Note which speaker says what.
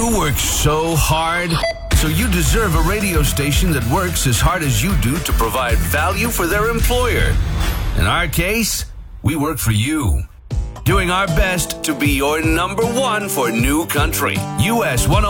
Speaker 1: You work so hard, so you deserve a radio station that works as hard as you do to provide value for their employer. In our case, we work for you, doing our best to be your number one for New Country. US 105.